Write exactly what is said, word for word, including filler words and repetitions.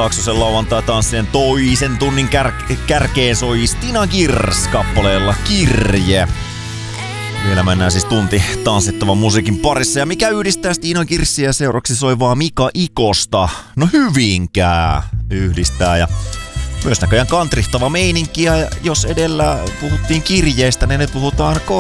Laaksosen lauantai-tanssien toisen tunnin kär- kärkeen soi Stina Girs kappaleella Kirje. Vielä mennään siis tunti tanssittavan musiikin parissa. Ja mikä yhdistää Stina Girsiä seuraavaksi soivaa Mika Ikosta? No Hyvinkää yhdistää ja myös näköjään kantrihtava meininki. Ja jos edellä puhuttiin kirjeistä, niin nyt puhutaan